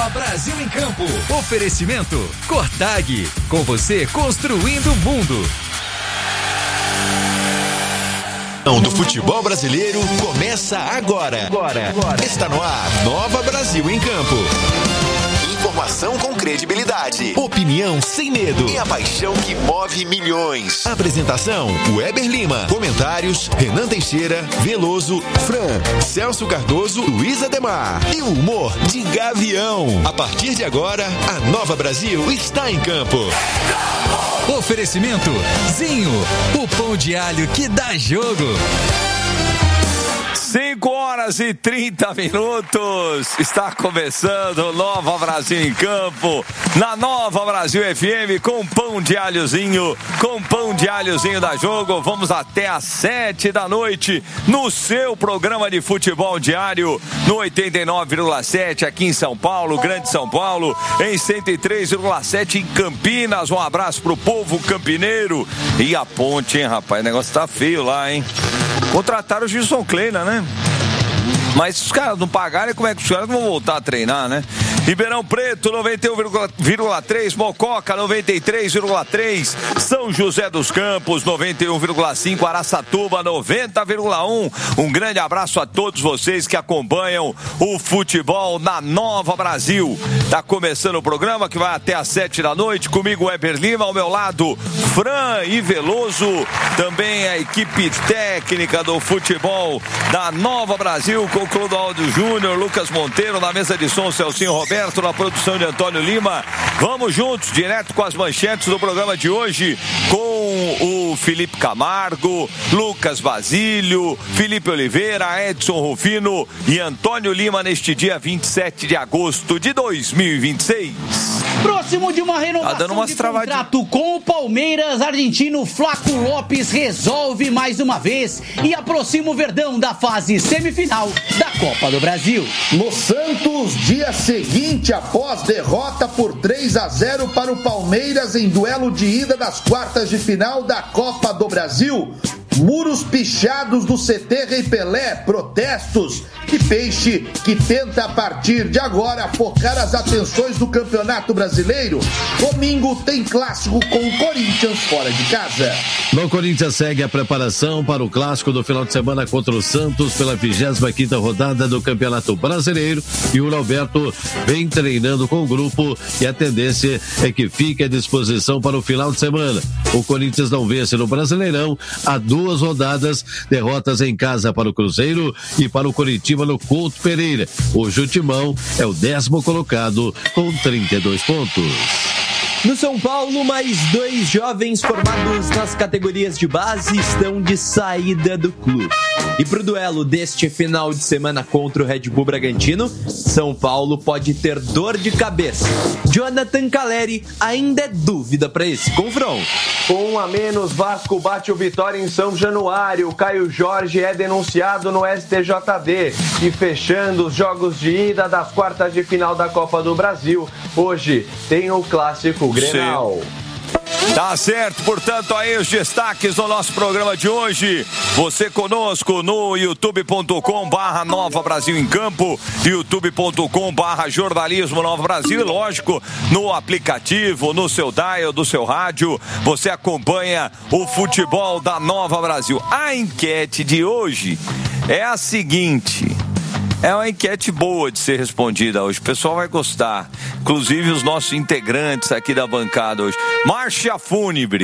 Nova Brasil em Campo. Oferecimento Cortag. Com você construindo o mundo. Do futebol brasileiro começa agora. Está no ar, Nova Brasil em Campo. Informação com credibilidade, opinião sem medo e a paixão que move milhões. Apresentação, Weber Lima. Comentários, Renan Teixeira, Veloso, Fran, Celso Cardoso, Luiz Ademar. E o humor de Gavião. A partir de agora, a Nova Brasil está em campo. Oferecimento Zinho, o pão de alho que dá jogo. 5h30. Está começando Nova Brasil em Campo, na Nova Brasil FM, com pão de alhozinho, da jogo. Vamos até às 7 da noite no seu programa de futebol diário, no 89,7 aqui em São Paulo, Grande São Paulo, em 103,7 em Campinas. Um abraço pro povo campineiro. E a ponte, hein, rapaz? O negócio tá feio lá, hein? Contrataram o Gilson Kleina, né? Mas se os caras não pagarem, como é que os caras vão voltar a treinar, né? Ribeirão Preto, 91,3, Mococa, 93,3, São José dos Campos, 91,5, Araçatuba, 90,1. Um grande abraço a todos vocês que acompanham o futebol na Nova Brasil. Tá começando o programa que vai até às 7 da noite, comigo Weber Lima, ao meu lado Fran e Veloso, também a equipe técnica do futebol da Nova Brasil, com Clodoaldo Júnior, Lucas Monteiro, na mesa de som, Celcinho Roberto, na produção de Antônio Lima. Vamos juntos, direto com as manchetes do programa de hoje, com o Felipe Camargo, Lucas Basílio, Felipe Oliveira, Edson Rufino e Antônio Lima, neste dia 27 de agosto de 2026. Próximo de uma renovação de contrato com o Palmeiras, argentino Flaco Lopes resolve mais uma vez e aproxima o Verdão da fase semifinal da Copa do Brasil. No Santos, dia seguinte, após derrota por 3-0 para o Palmeiras em duelo de ida das quartas de final da Copa do Brasil, muros pichados do CT Rei Pelé, protestos e Peixe, que tenta a partir de agora focar as atenções do Campeonato Brasileiro. Domingo tem clássico com o Corinthians fora de casa. No Corinthians segue a preparação para o clássico do final de semana contra o Santos pela 25ª rodada do Campeonato Brasileiro, e o Alberto vem treinando com o grupo e a tendência é que fique à disposição para o final de semana. O Corinthians não vence no Brasileirão há 2 rodadas, derrotas em casa para o Cruzeiro e para o Coritiba no Couto Pereira. Hoje o Timão é o 10º colocado com 32 pontos. No São Paulo, mais 2 jovens formados nas categorias de base estão de saída do clube. E pro duelo deste final de semana contra o Red Bull Bragantino, São Paulo pode ter dor de cabeça. Jonathan Caleri ainda é dúvida para esse confronto. Com 1 a menos, Vasco bate o Vitória em São Januário. Caio Jorge é denunciado no STJD. E fechando os jogos de ida das quartas de final da Copa do Brasil, hoje tem o clássico Grenal. Tá certo, portanto, aí os destaques do nosso programa de hoje. Você conosco no youtube.com/Nova Brasil em Campo, youtube.com/Jornalismo Nova Brasil, e lógico, no aplicativo, no seu dial, do seu rádio, você acompanha o futebol da Nova Brasil. A enquete de hoje é a seguinte: é uma enquete boa de ser respondida hoje. O pessoal vai gostar. Inclusive os nossos integrantes aqui da bancada hoje. Marcha fúnebre.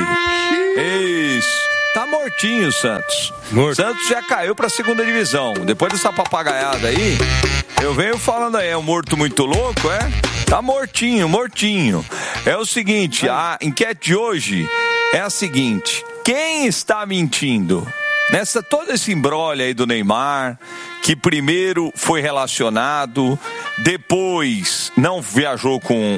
Isso. Tá mortinho o Santos. Morto. Santos já caiu pra 2ª divisão. Depois dessa papagaiada aí, eu venho falando aí, é um morto muito louco, é? Tá mortinho. É o seguinte, a enquete de hoje é a seguinte: quem está mentindo? Nessa todo esse imbróglio aí do Neymar, que primeiro foi relacionado, depois não viajou com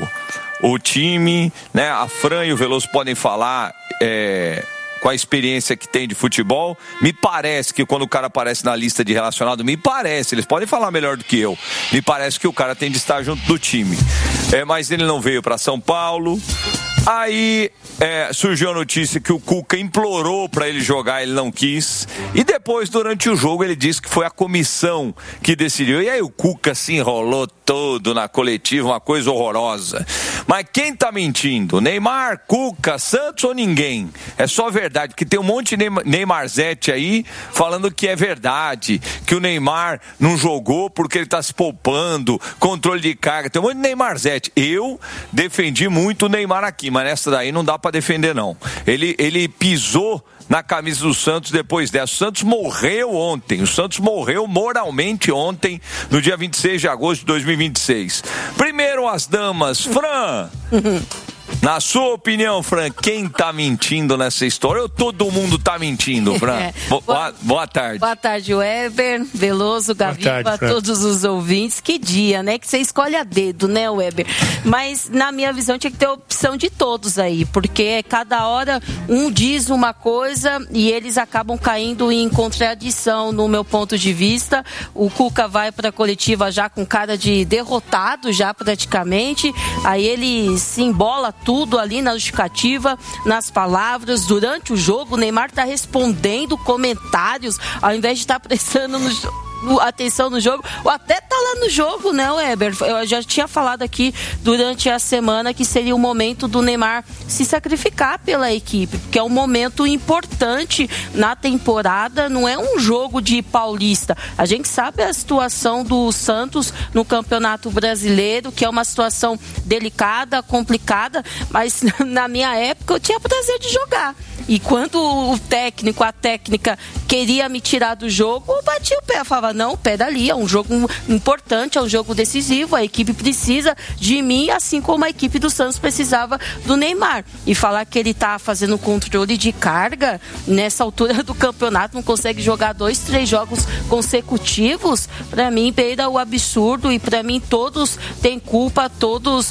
o time, né? A Fran e o Veloso podem falar com a experiência que tem de futebol. Me parece que quando o cara aparece na lista de relacionado, eles podem falar melhor do que eu, me parece que o cara tem de estar junto do time. Mas ele não veio para São Paulo. Aí surgiu a notícia que o Cuca implorou para ele jogar, ele não quis. E depois, durante o jogo, ele disse que foi a comissão que decidiu. E aí o Cuca se enrolou todo na coletiva, uma coisa horrorosa. Mas quem tá mentindo? Neymar, Cuca, Santos ou ninguém? É só verdade, porque tem um monte de Neymarzete aí falando que é verdade, que o Neymar não jogou porque ele tá se poupando, controle de carga. Tem um monte de Neymarzete. Eu defendi muito o Neymar aqui, mas nessa daí não dá para defender, não. Ele pisou na camisa do Santos depois dessa. O Santos morreu ontem. O Santos morreu moralmente ontem, no dia 26 de agosto de 2026. Primeiro as damas. Fran, na sua opinião, Fran, quem tá mentindo nessa história? Ou todo mundo tá mentindo, Fran? Boa tarde. Boa tarde, Weber, Veloso, Gaviva, todos os ouvintes. Que dia, né? Que você escolhe a dedo, né, Weber? Mas, na minha visão, tinha que ter opção de todos aí, porque cada hora um diz uma coisa e eles acabam caindo em contradição, no meu ponto de vista. O Cuca vai pra coletiva já com cara de derrotado, já praticamente. Aí ele se embola tudo ali na justificativa, nas palavras. Durante o jogo, o Neymar está respondendo comentários, ao invés de estar prestando atenção no jogo, ou até tá lá no jogo, né, Weber? Eu já tinha falado aqui durante a semana que seria o momento do Neymar se sacrificar pela equipe, porque é um momento importante na temporada, não é um jogo de Paulista. A gente sabe a situação do Santos no Campeonato Brasileiro, que é uma situação delicada, complicada, mas na minha época eu tinha prazer de jogar. E quando o técnico, a técnica queria me tirar do jogo, eu bati o pé, eu falava, não, o pé dali, é um jogo importante, é um jogo decisivo, a equipe precisa de mim, assim como a equipe do Santos precisava do Neymar. E falar que ele tá fazendo controle de carga nessa altura do campeonato, não consegue jogar 2, 3 jogos consecutivos, pra mim beira o absurdo, e pra mim todos têm culpa, todos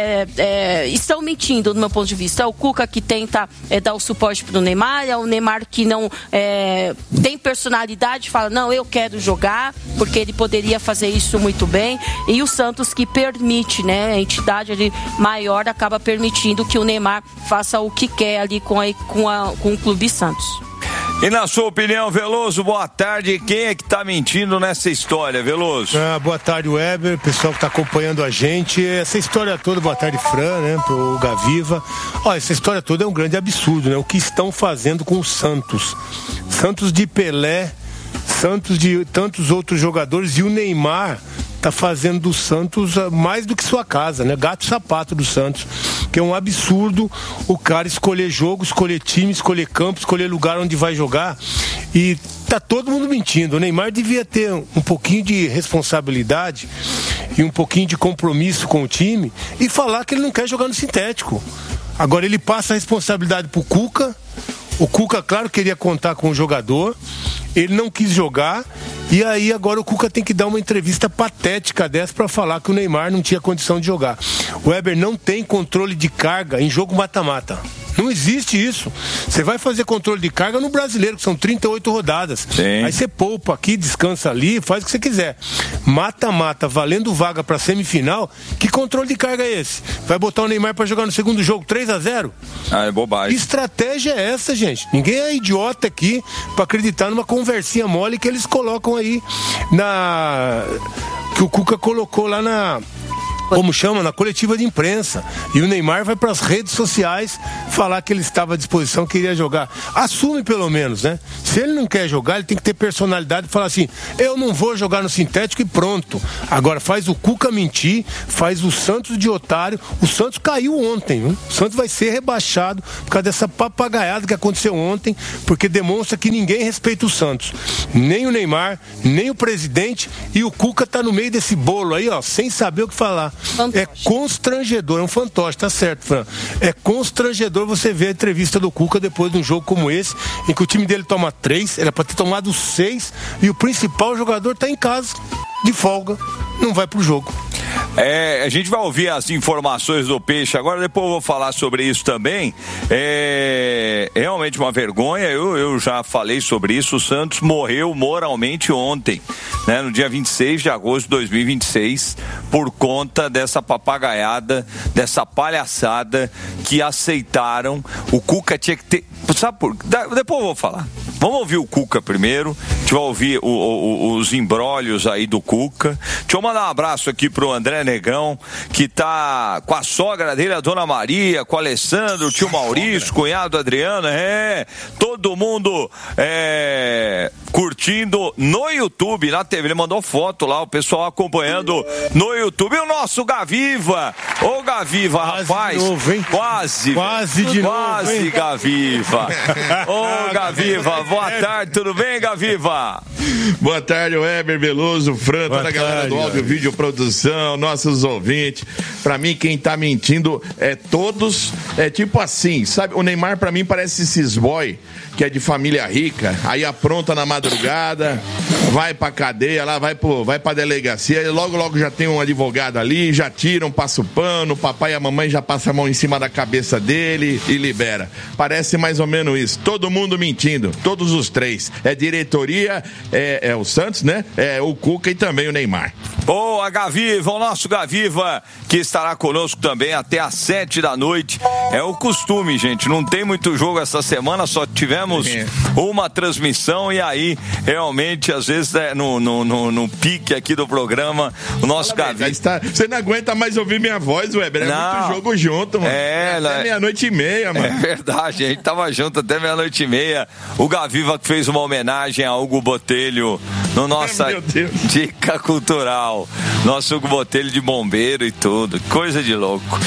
estão mentindo do meu ponto de vista. É o Cuca que tenta dar o suporte pro Neymar, é o Neymar que não tem personalidade, fala, não, eu quero jogar, porque ele poderia fazer isso muito bem, e o Santos que permite, né, a entidade ali maior acaba permitindo que o Neymar faça o que quer ali com o Clube Santos. E na sua opinião, Veloso, boa tarde. Quem é que tá mentindo nessa história, Veloso? Boa tarde, Weber, pessoal que tá acompanhando a gente. Essa história toda, boa tarde, Fran, né, pro Gaviva. Essa história toda é um grande absurdo, né? O que estão fazendo com o Santos. Santos de Pelé, Santos de tantos outros jogadores, e o Neymar tá fazendo do Santos mais do que sua casa, né? Gato sapato do Santos, que é um absurdo o cara escolher jogo, escolher time, escolher campo, escolher lugar onde vai jogar, e tá todo mundo mentindo. O Neymar devia ter um pouquinho de responsabilidade e um pouquinho de compromisso com o time e falar que ele não quer jogar no sintético. Agora ele passa a responsabilidade pro Cuca. O Cuca, claro, queria contar com o jogador, ele não quis jogar, e aí agora o Cuca tem que dar uma entrevista patética dessa para falar que o Neymar não tinha condição de jogar. O Weber não tem controle de carga em jogo mata-mata. Não existe isso. Você vai fazer controle de carga no Brasileiro, que são 38 rodadas. Sim. Aí você poupa aqui, descansa ali, faz o que você quiser. Mata-mata, valendo vaga pra semifinal, que controle de carga é esse? Vai botar o Neymar pra jogar no segundo jogo 3-0? É bobagem. Que estratégia é essa, gente? Ninguém é idiota aqui pra acreditar numa conversinha mole que eles colocam aí que o Cuca colocou lá na coletiva de imprensa. E o Neymar vai para as redes sociais falar que ele estava à disposição, queria jogar. Assume pelo menos, né? Se ele não quer jogar, ele tem que ter personalidade e falar assim, eu não vou jogar no sintético e pronto. Agora faz o Cuca mentir, faz o Santos de otário. O Santos caiu ontem, viu? O Santos vai ser rebaixado por causa dessa papagaiada que aconteceu ontem, porque demonstra que ninguém respeita o Santos. Nem o Neymar, nem o presidente, e o Cuca tá no meio desse bolo aí, ó, sem saber o que falar. Fantoche. É constrangedor, é um fantoche, tá certo, Fran? É constrangedor você ver a entrevista do Cuca depois de um jogo como esse, em que o time dele toma 3, era pra ter tomado 6, e o principal jogador tá em casa, de folga, não vai pro jogo. A gente vai ouvir as informações do Peixe agora, depois eu vou falar sobre isso também. É realmente uma vergonha, eu já falei sobre isso. O Santos morreu moralmente ontem, né, no dia 26 de agosto de 2026, por conta dessa papagaiada, dessa palhaçada que aceitaram. O Cuca tinha que ter... Sabe por... Depois eu vou falar. Vamos ouvir o Cuca primeiro. A gente vai ouvir os imbrólios aí do Cuca. Deixa eu mandar um abraço aqui pro André Negão, que tá com a sogra dele, a Dona Maria, com o Alessandro, o tio Maurício, cunhado Adriano. Todo mundo curtindo no YouTube, na TV. Ele mandou foto lá, o pessoal acompanhando no YouTube. E o nosso Gaviva. Ô, Gaviva, rapaz. Quase de novo, quase, Gaviva. Ô, Gaviva, boa tarde, tudo bem, Gaviva? Boa tarde, Weber, Veloso, Fran, toda a galera do áudio, vídeo, produção, nossos ouvintes. Pra mim, quem tá mentindo todos, tipo assim, sabe? O Neymar, pra mim, parece esses boy que é de família rica, aí apronta na madrugada, vai pra cadeia, lá vai pra delegacia, e logo já tem um advogado ali, já tiram, passa o pano, o papai e a mamãe já passam a mão em cima da cabeça dele e libera. Parece mais ou menos isso. Todo mundo mentindo, todos os três. É diretoria, é o Santos, né? É o Cuca e também o Neymar. Boa, Gaviva, o nosso Gaviva, que estará conosco também até às 7 da noite. É o costume, gente, não tem muito jogo essa semana, só tivemos uma transmissão e aí, realmente, às vezes, no pique aqui do programa, o nosso Gaviva... Você não aguenta mais ouvir minha voz, Weber, muito jogo junto, mano. Até meia-noite-e-meia, mano. É verdade, a gente tava junto até meia-noite e meia. O Gaviva que fez uma homenagem a Hugo Botelho no nossa dica cultural. Nosso Hugo Botelho de bombeiro e tudo. Coisa de louco.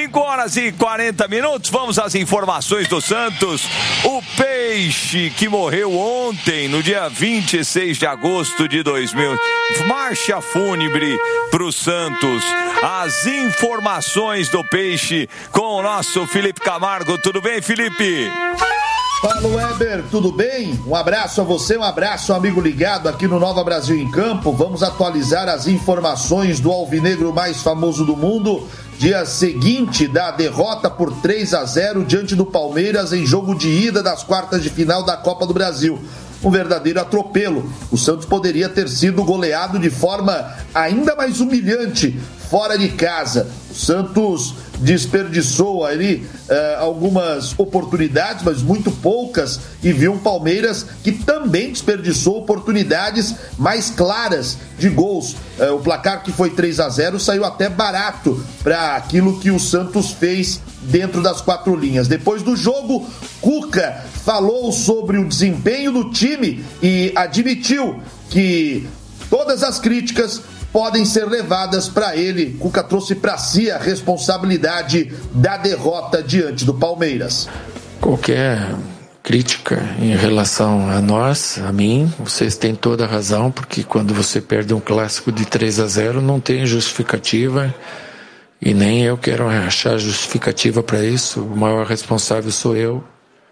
5h40, vamos às informações do Santos. O Peixe, que morreu ontem, no dia 26 de agosto de 2000. Marcha fúnebre pro Santos. As informações do Peixe com o nosso Felipe Camargo. Tudo bem, Felipe? Fala, Weber, tudo bem? Um abraço a você, um abraço, amigo ligado aqui no Nova Brasil em Campo. Vamos atualizar as informações do alvinegro mais famoso do mundo. Dia seguinte da derrota por 3-0 diante do Palmeiras em jogo de ida das quartas de final da Copa do Brasil. Um verdadeiro atropelo. O Santos poderia ter sido goleado de forma ainda mais humilhante fora de casa. O Santos desperdiçou ali algumas oportunidades, mas muito poucas, e viu um Palmeiras que também desperdiçou oportunidades mais claras de gols. O placar, que foi 3-0, saiu até barato para aquilo que o Santos fez dentro das quatro linhas. Depois do jogo, Cuca falou sobre o desempenho do time e admitiu que todas as críticas podem ser levadas para ele. Cuca trouxe para si a responsabilidade da derrota diante do Palmeiras. Qualquer crítica em relação a nós, a mim, vocês têm toda a razão, porque quando você perde um clássico de 3-0 não tem justificativa, e nem eu quero achar justificativa para isso. O maior responsável sou eu.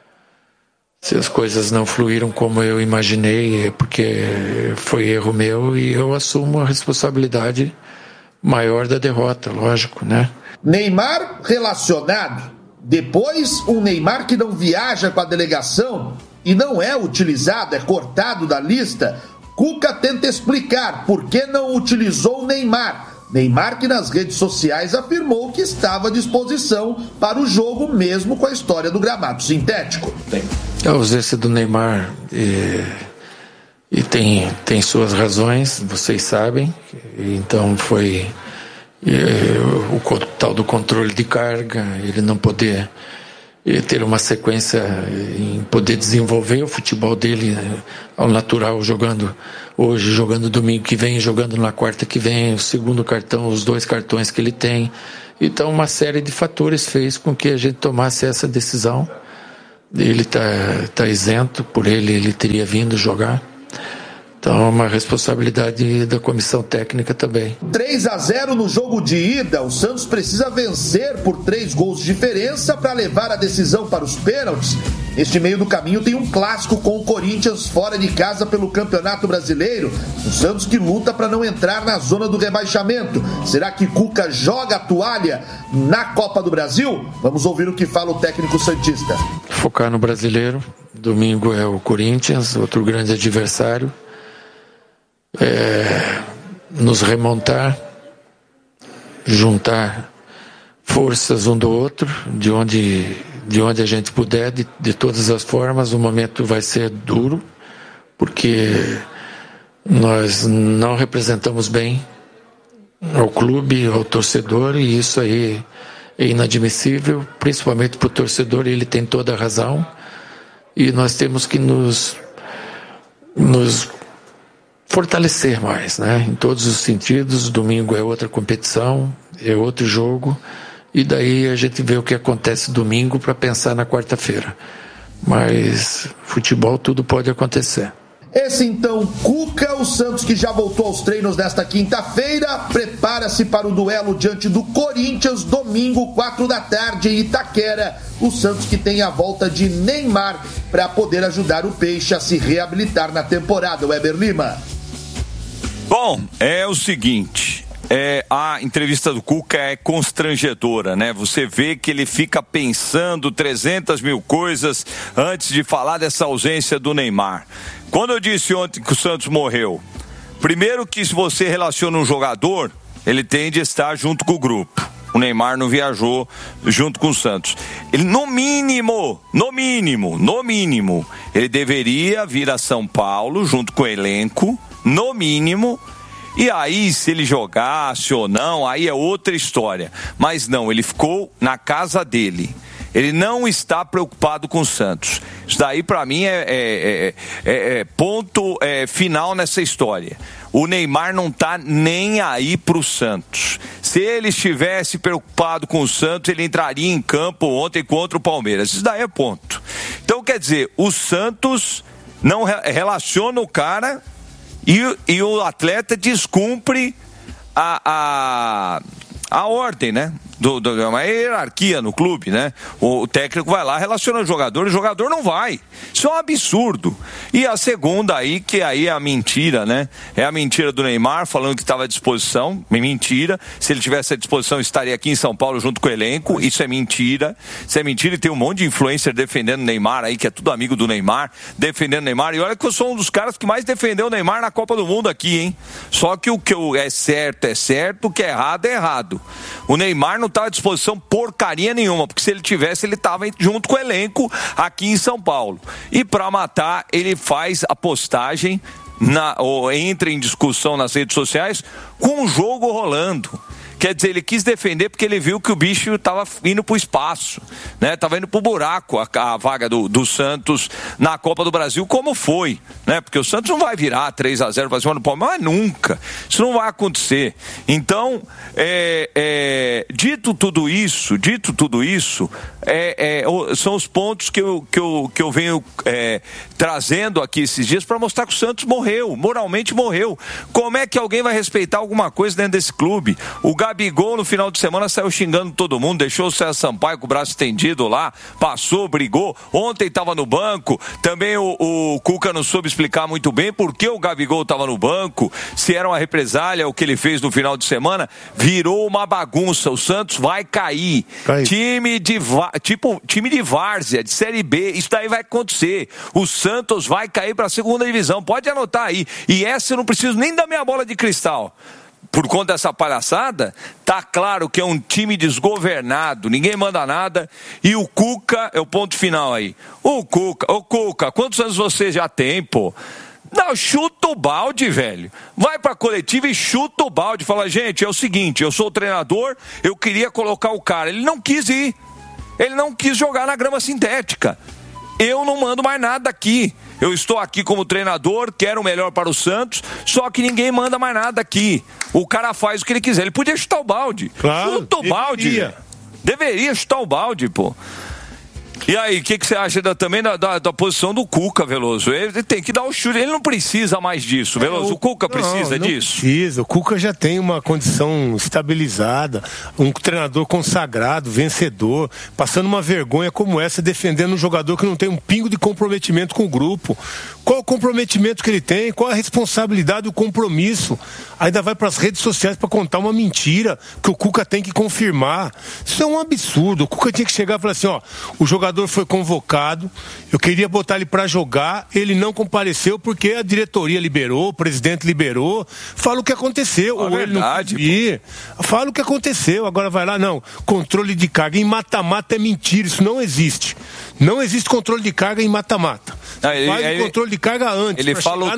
Se as coisas não fluíram como eu imaginei, é porque foi erro meu, e eu assumo a responsabilidade maior da derrota, lógico, né? Neymar relacionado. Depois, um Neymar que não viaja com a delegação e não é utilizado, é cortado da lista. Cuca tenta explicar por que não utilizou o Neymar. Neymar, que nas redes sociais afirmou que estava à disposição para o jogo, mesmo com a história do gramado sintético. A ausência do Neymar e tem suas razões, vocês sabem. Então foi o tal do controle de carga, ele não poder ter uma sequência em poder desenvolver o futebol dele ao natural, jogando hoje, jogando domingo que vem, jogando na quarta que vem, o segundo cartão, os 2 cartões que ele tem. Então uma série de fatores fez com que a gente tomasse essa decisão. Ele tá isento, por ele teria vindo jogar. Então é uma responsabilidade da comissão técnica também. 3-0 no jogo de ida, o Santos precisa vencer por 3 gols de diferença para levar a decisão para os pênaltis. Neste meio do caminho tem um clássico com o Corinthians fora de casa pelo Campeonato Brasileiro. O Santos que luta para não entrar na zona do rebaixamento. Será que Cuca joga a toalha na Copa do Brasil? Vamos ouvir o que fala o técnico santista. Focar no brasileiro. Domingo é o Corinthians, outro grande adversário. Nos remontar, juntar forças um do outro, de onde a gente puder, de todas as formas. O momento vai ser duro, porque nós não representamos bem ao clube, ao torcedor, e isso aí é inadmissível, principalmente para o torcedor, ele tem toda a razão, e nós temos que nos fortalecer mais, né? Em todos os sentidos. Domingo é outra competição, é outro jogo, e daí a gente vê o que acontece domingo para pensar na quarta-feira. Mas futebol, tudo pode acontecer. Esse então, Cuca, o Santos que já voltou aos treinos nesta quinta-feira, prepara-se para o duelo diante do Corinthians, domingo, 4 da tarde, em Itaquera. O Santos que tem a volta de Neymar para poder ajudar o Peixe a se reabilitar na temporada. Weber Lima. Bom, é o seguinte, a entrevista do Cuca é constrangedora, né? Você vê que ele fica pensando 300 mil coisas antes de falar dessa ausência do Neymar. Quando eu disse ontem que o Santos morreu, primeiro que se você relaciona um jogador, ele tem de estar junto com o grupo. O Neymar não viajou junto com o Santos. Ele, no mínimo, ele deveria vir a São Paulo junto com o elenco, no mínimo. E aí, se ele jogasse ou não, aí é outra história. Mas não, ele ficou na casa dele. Ele não está preocupado com o Santos. Isso daí, para mim, é ponto final nessa história. O Neymar não está nem aí para o Santos. Se ele estivesse preocupado com o Santos, ele entraria em campo ontem contra o Palmeiras. Isso daí é ponto. Então, quer dizer, o Santos não relaciona o cara e o atleta descumpre a ordem, né? Uma hierarquia no clube, né? O técnico vai lá, relaciona o jogador não vai. Isso é um absurdo. E a segunda aí, que aí é a mentira, né? É a mentira do Neymar, falando que estava à disposição. Mentira. Se ele tivesse à disposição, estaria aqui em São Paulo junto com o elenco. Isso é mentira. Isso é mentira, e tem um monte de influencer defendendo o Neymar aí, que é tudo amigo do Neymar, defendendo o Neymar. E olha que eu sou um dos caras que mais defendeu o Neymar na Copa do Mundo aqui, hein? Só que o que é certo, o que é errado. O Neymar não estava à disposição porcaria nenhuma, porque se ele tivesse, ele estava junto com o elenco aqui em São Paulo. E para matar, ele faz a postagem ou entra em discussão nas redes sociais com o jogo rolando. Quer dizer, ele quis defender porque ele viu que o bicho estava indo para o espaço, né? Estava indo para o buraco a vaga do Santos na Copa do Brasil, como foi, né? Porque o Santos não vai virar 3-0 para cima do Palmeiras, mas nunca. Isso não vai acontecer. Então, dito tudo isso, são os pontos que eu venho trazendo aqui esses dias para mostrar que o Santos morreu, moralmente morreu. Como é que alguém vai respeitar alguma coisa dentro desse clube? O Gabigol no final de semana saiu xingando todo mundo, deixou o César Sampaio com o braço estendido lá, passou, brigou, ontem estava no banco, também o Cuca não soube explicar muito bem por que o Gabigol estava no banco, se era uma represália o que ele fez no final de semana. Virou uma bagunça, o Santos vai cair. Time de várzea, de Série B, isso daí vai acontecer. O Santos vai cair para a segunda divisão, pode anotar aí. E essa eu não preciso nem da minha bola de cristal. Por conta dessa palhaçada, tá claro que é um time desgovernado, ninguém manda nada, e o Cuca é o ponto final aí. Ô Cuca, quantos anos você já tem, pô? Não, chuta o balde, velho. Vai pra coletiva e chuta o balde. Fala, gente, é o seguinte, eu sou o treinador, eu queria colocar o cara. Ele não quis ir. Ele não quis jogar na grama sintética. Eu não mando mais nada aqui. Eu estou aqui como treinador, quero o melhor para o Santos, só que ninguém manda mais nada aqui. O cara faz o que ele quiser. Ele podia chutar o balde. Claro, chuta o balde. Deveria chutar o balde, pô. E aí, o que você acha também da posição do Cuca, Veloso? Ele tem que dar o chute, ele não precisa mais disso, Veloso. O Cuca precisa disso? Não precisa, o Cuca já tem uma condição estabilizada, um treinador consagrado, vencedor, passando uma vergonha como essa, defendendo um jogador que não tem um pingo de comprometimento com o grupo. Qual o comprometimento que ele tem? Qual a responsabilidade e o compromisso? Ainda vai para as redes sociais para contar uma mentira que o Cuca tem que confirmar. Isso é um absurdo. O Cuca tinha que chegar e falar assim, o jogador foi convocado, eu queria botar ele para jogar, ele não compareceu porque a diretoria liberou, o presidente liberou. Fala o que aconteceu. Ou verdade, ele não fala o que aconteceu. Agora vai lá, não. Controle de carga em mata-mata é mentira, isso não existe. Não existe controle de carga em mata-mata. Faz o controle de carga antes. Ele fala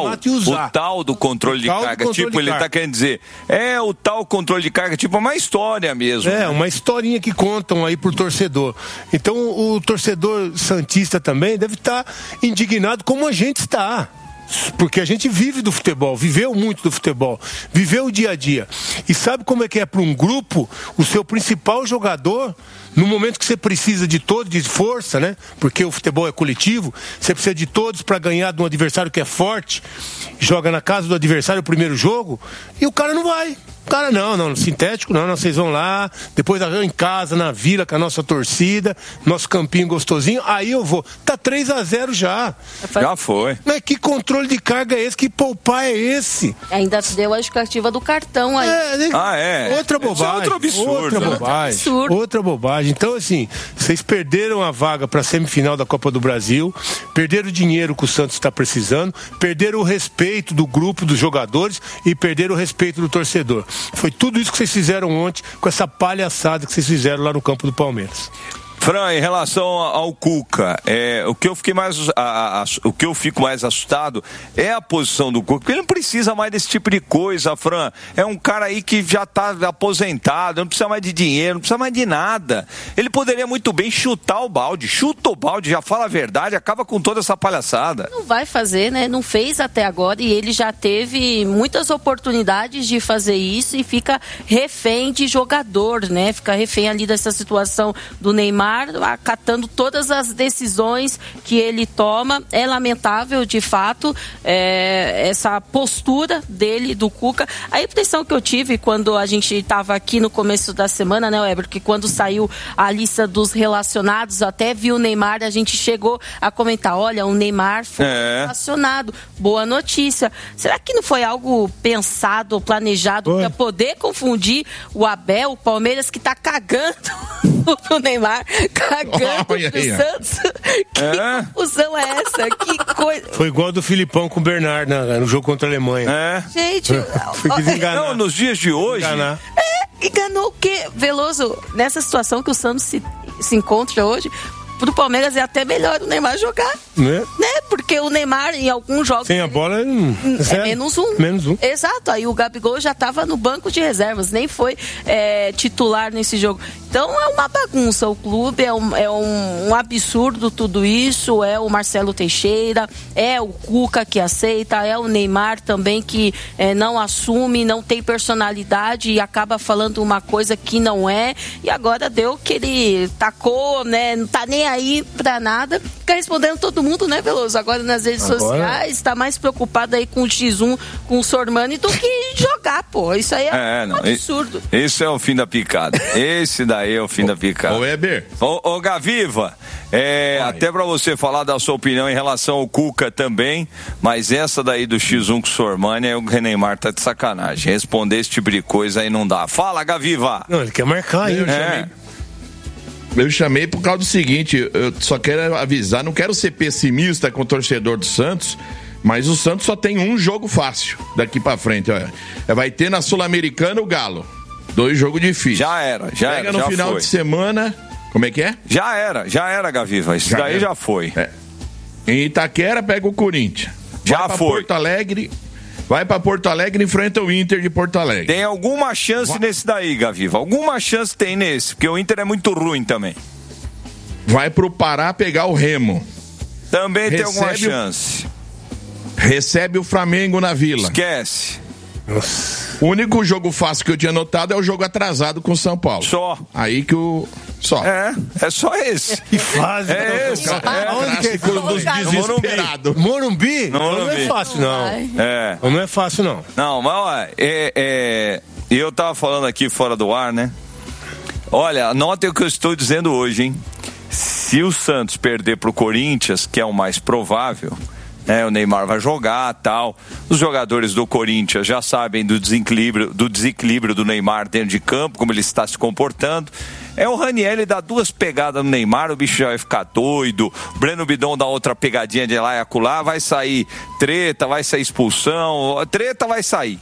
o tal do controle de carga. Ele está querendo dizer, o tal controle de carga, tipo uma história mesmo. Uma historinha que contam aí pro torcedor. Então o torcedor santista também deve estar indignado como a gente está. Porque a gente vive do futebol, viveu muito do futebol, viveu o dia a dia. E sabe como é que é para um grupo, o seu principal jogador, no momento que você precisa de todos, de força, né? Porque o futebol é coletivo, você precisa de todos para ganhar de um adversário que é forte, joga na casa do adversário o primeiro jogo, e o cara não vai. O cara, não, no sintético, não, vocês vão lá, depois em casa, na vila, com a nossa torcida, nosso campinho gostosinho, aí eu vou. Tá 3-0 já. Já foi. Mas que controle de carga é esse? Que poupar é esse? Ainda deu a justificativa do cartão aí. Outra bobagem. É outro absurdo. Outra bobagem. Então, assim, vocês perderam a vaga para a semifinal da Copa do Brasil, perderam o dinheiro que o Santos está precisando, perderam o respeito do grupo dos jogadores e perderam o respeito do torcedor. Foi tudo isso que vocês fizeram ontem com essa palhaçada que vocês fizeram lá no campo do Palmeiras. Fran, em relação ao Cuca, o que eu fico mais assustado é a posição do Cuca, porque ele não precisa mais desse tipo de coisa, Fran. É um cara aí que já está aposentado, não precisa mais de dinheiro, não precisa mais de nada. Ele poderia muito bem chutar o balde, chuta o balde, já fala a verdade, acaba com toda essa palhaçada. Não vai fazer, né? Não fez até agora e ele já teve muitas oportunidades de fazer isso e fica refém de jogador, né? Fica refém ali dessa situação do Neymar, acatando todas as decisões que ele toma. É lamentável, de fato, essa postura dele, do Cuca. A impressão que eu tive quando a gente estava aqui no começo da semana, né, Weber, que quando saiu a lista dos relacionados, até viu o Neymar, a gente chegou a comentar, olha, o Neymar foi relacionado. Boa notícia. Será que não foi algo pensado, planejado para poder confundir o Abel, o Palmeiras, que está cagando o Neymmar, cagando pro Santos? Que confusão é essa? Que coisa. Foi igual do Filipão com o Bernard no jogo contra a Alemanha. Gente, não, nos dias de hoje. Enganou o quê? Veloso, nessa situação que o Santos se encontra hoje, pro Palmeiras é até melhor o Neymar jogar, né? Porque o Neymar em alguns jogos sem a bola é menos um. Exato, aí o Gabigol já estava no banco de reservas, nem foi titular nesse jogo. Então é uma bagunça, o clube é um absurdo tudo isso. É o Marcelo Teixeira, é o Cuca que aceita, é o Neymar também que não assume, não tem personalidade e acaba falando uma coisa que não é, e agora deu que ele tacou, né? Não tá nem aí pra nada, fica respondendo todo mundo, né, Veloso? Agora nas redes sociais, tá mais preocupado aí com o X1, com o Sormani do que jogar, pô. Isso aí é um absurdo. Esse é o fim da picada. Esse daí é o fim da picada. Ô, Weber. Ô, Gaviva, até pra você falar da sua opinião em relação ao Cuca também, mas essa daí do X1 com o Sormani, o Neymar tá de sacanagem. Responder esse tipo de coisa aí não dá. Fala, Gaviva. Não, ele quer marcar aí. Eu chamei por causa do seguinte, eu só quero avisar, não quero ser pessimista com o torcedor do Santos, mas o Santos só tem um jogo fácil daqui pra frente, olha. Vai ter na Sul-Americana o Galo. 2 jogos difíceis. Já era. Pega no final de semana, como é que é? Já era, Gaviva, isso daí já foi. Em Itaquera pega o Corinthians. Já foi. Porto Alegre... Vai pra Porto Alegre e enfrenta o Inter de Porto Alegre. Tem alguma chance nesse daí, Gaviva? Alguma chance tem nesse, porque o Inter é muito ruim também. Vai pro Pará pegar o Remo. Também tem alguma chance. Recebe o Flamengo na Vila. Esquece. O único jogo fácil que eu tinha notado é o jogo atrasado com o São Paulo. Só. Aí que o... Só. É só esse. Que fase. É esse. Onde que é dos desesperados? Morumbi? Não é fácil, não. Não é fácil, não. Não, mas olha, eu tava falando aqui fora do ar, né? Olha, anotem o que eu estou dizendo hoje, hein? Se o Santos perder pro Corinthians, que é o mais provável... o Neymar vai jogar, tal. Os jogadores do Corinthians já sabem do desequilíbrio do Neymar dentro de campo, como ele está se comportando. O Ranieri dá 2 pegadas no Neymar, o bicho já vai ficar doido. O Breno Bidon dá outra pegadinha de lá e acolá, vai sair treta, vai sair expulsão, treta vai sair.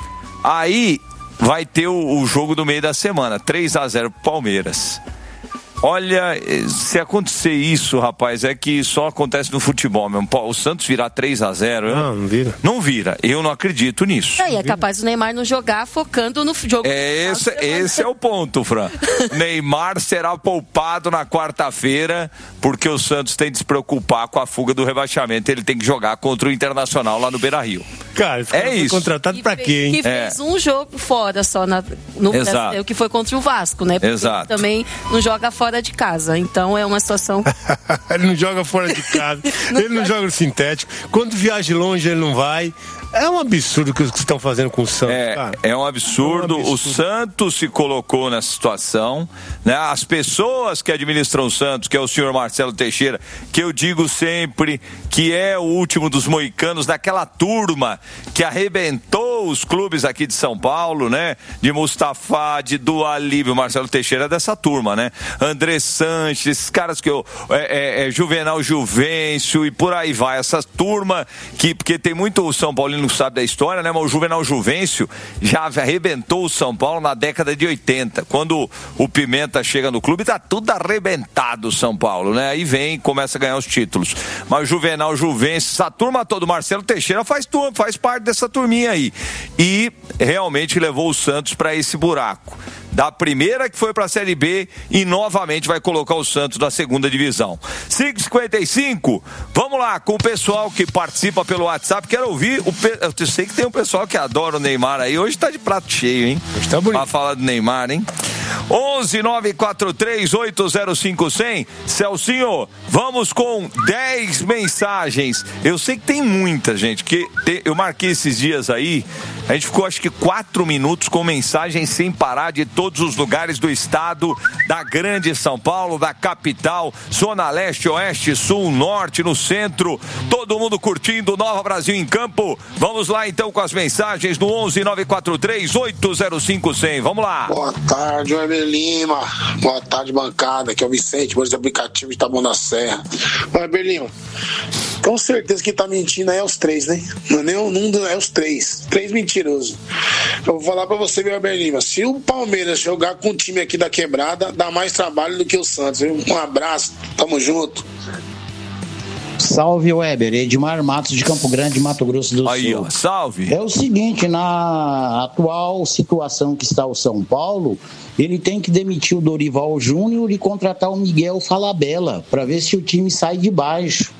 Aí vai ter o jogo do meio da semana, 3-0 pro Palmeiras. Olha, se acontecer isso, rapaz, é que só acontece no futebol mesmo. O Santos virar 3-0... Não vira. Não vira. Eu não acredito nisso. E é capaz o Neymar não jogar focando no jogo. Esse é o ponto, Fran. Neymar será poupado na quarta-feira porque o Santos tem de se preocupar com a fuga do rebaixamento. Ele tem que jogar contra o Internacional lá no Beira-Rio. Cara, foi contratado pra quê, hein? Que fez um jogo fora só no Brasil, que foi contra o Vasco, né? Porque ele também não joga fora de casa, então é uma situação... Ele não joga fora de casa, ele não joga no sintético, quando viaja longe ele não vai. É um absurdo o que estão fazendo com o Santos, cara. É um absurdo. O Santos se colocou nessa situação, né? As pessoas que administram o Santos, que é o senhor Marcelo Teixeira, que eu digo sempre que é o último dos moicanos, daquela turma que arrebentou os clubes aqui de São Paulo, né? De Mustafa, de Dualib, o Marcelo Teixeira é dessa turma, né? André Sanches, esses caras que Juvenal Juvencio e por aí vai, essa turma porque tem muito São Paulino não sabe da história, né? Mas o Juvenal Juvencio já arrebentou o São Paulo na década de 80. Quando o Pimenta chega no clube, tá tudo arrebentado o São Paulo, né? Aí começa a ganhar os títulos. Mas o Juvenal Juvencio, essa turma toda, o Marcelo Teixeira faz parte dessa turminha aí. E realmente levou o Santos para esse buraco. Da primeira que foi para a Série B e novamente vai colocar o Santos na segunda divisão. 5h55, vamos lá com o pessoal que participa pelo WhatsApp. Quero ouvir, eu sei que tem um pessoal que adora o Neymar aí. Hoje tá de prato cheio, hein? Hoje tá bonito. Pra falar do Neymar, hein? 11-943-805-100. Celcinho, vamos com 10 mensagens. Eu sei que tem muita gente, que eu marquei esses dias aí, a gente ficou acho que 4 minutos com mensagens sem parar de todos os lugares do estado, da grande São Paulo, da capital, zona leste, oeste, sul, norte, no centro, todo mundo curtindo Nova Brasil em Campo. Vamos lá então com as mensagens no 11-943-805-100. Vamos lá. Boa tarde, Weber Lima. Boa tarde, bancada. Aqui é o Vicente, por esse aplicativo de Taboão da Serra. Weber Lima, com certeza que tá mentindo aí é os 3, né? Não é nem um, é os 3. 3 mentirosos. Eu vou falar pra você, Weber Lima, se o Palmeiras jogar com o time aqui da quebrada, dá mais trabalho do que o Santos, viu? Um abraço, tamo junto. Salve, Weber. Edmar Matos de Campo Grande, Mato Grosso do Sul. Ó, salve. É o seguinte, na atual situação que está o São Paulo, ele tem que demitir o Dorival Júnior e contratar o Miguel Falabella, para ver se o time sai de baixo.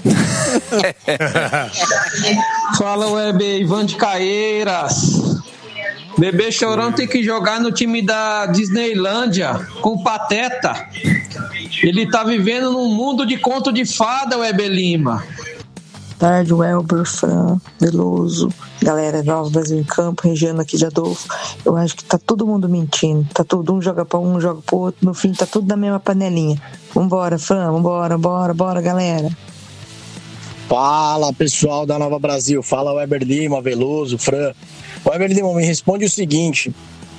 Fala, Weber, Ivan de Caeiras. Bebê Chorão tem que jogar no time da Disneylândia com o Pateta. Ele tá vivendo num mundo de conto de fada, Weber Lima. Boa tarde, Welber, Fran, Veloso, galera, Nova Brasil em Campo, Regiano aqui de Adolfo. Eu acho que tá todo mundo mentindo. Tá todo um joga pra um, joga pro outro. No fim, tá tudo na mesma panelinha. Vambora, Fran, bora, galera. Fala, pessoal da Nova Brasil. Fala, Weber Lima, Veloso, Fran. Weber Lima, me responde o seguinte.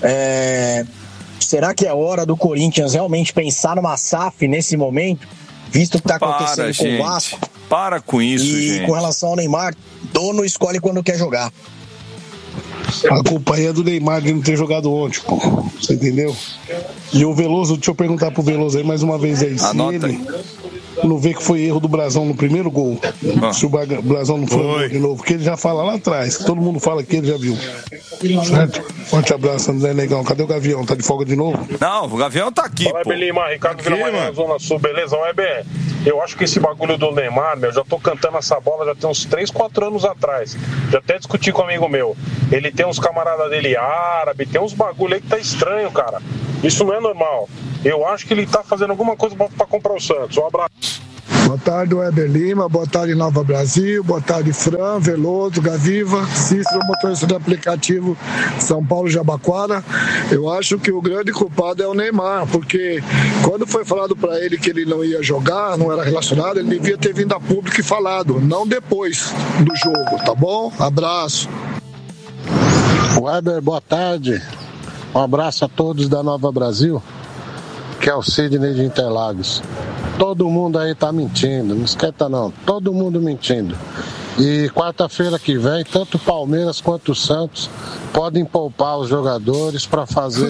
Será que é hora do Corinthians realmente pensar numa SAF nesse momento, visto o que está acontecendo com o Vasco? Para com isso, gente. E com relação ao Neymar, dono escolhe quando quer jogar. A culpa aí é do Neymar de não ter jogado ontem, pô. Você entendeu? E o Veloso, deixa eu perguntar pro Veloso aí mais uma vez aí. Anota aí. Não vê que foi erro do Brasão no primeiro gol. Se o Brasão não foi de novo, porque ele já fala lá atrás, que todo mundo fala que ele já viu. Certo? Forte abraço, André Negão. Cadê o Gavião? Tá de folga de novo? Não, o Gavião tá aqui. Fala, Belima, Ricardo Vila, Zona Sul, beleza? Weber, Eu acho que esse bagulho do Neymar, meu, eu já tô cantando essa bola já tem uns 3, 4 anos atrás. Já até discuti com um amigo meu. Ele tem uns camaradas dele árabe, tem uns bagulho aí que tá estranho, cara. Isso não é normal. Eu acho que ele tá fazendo alguma coisa pra comprar o Santos. Um abraço. Boa tarde, Weber Lima. Boa tarde, Nova Brasil. Boa tarde, Fran, Veloso, Gaviva, Cícero, motorista do aplicativo São Paulo Jabaquara. Eu acho que o grande culpado é o Neymar, porque quando foi falado para ele que ele não ia jogar, não era relacionado, ele devia ter vindo a público e falado, não depois do jogo, tá bom? Abraço. Weber, boa tarde. Um abraço a todos da Nova Brasil, que é o Sidney de Interlagos. Todo mundo aí tá mentindo, não esquenta não, todo mundo mentindo. E quarta-feira que vem, tanto o Palmeiras quanto o Santos podem poupar os jogadores para fazer